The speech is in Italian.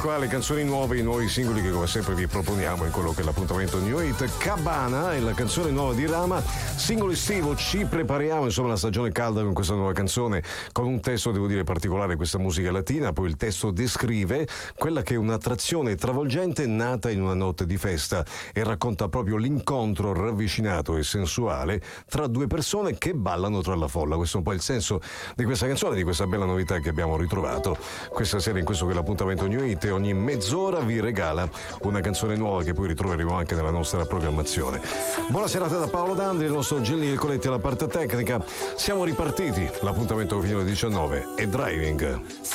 qua le canzoni nuove, i nuovi singoli che come sempre vi proponiamo in quello che è l'appuntamento New Hit. Cabana è la canzone nuova di Rama, singolo estivo, ci prepariamo insomma la stagione calda con questa nuova canzone, con un testo devo dire particolare, questa musica latina. Poi il testo descrive quella che è un'attrazione travolgente nata in una notte di festa e racconta proprio l'incontro ravvicinato e sensuale tra due persone che ballano tra la folla. Questo è un po' il senso di questa canzone, di questa bella novità che abbiamo ritrovato questa sera in questo che è l'appuntamento New Hit. Ogni mezz'ora vi regala una canzone nuova che poi ritroveremo anche nella nostra programmazione. Buona serata da Paolo D'Andri, il nostro Gelli Coletti alla parte tecnica. Siamo ripartiti, l'appuntamento fino alle 19 è Driving.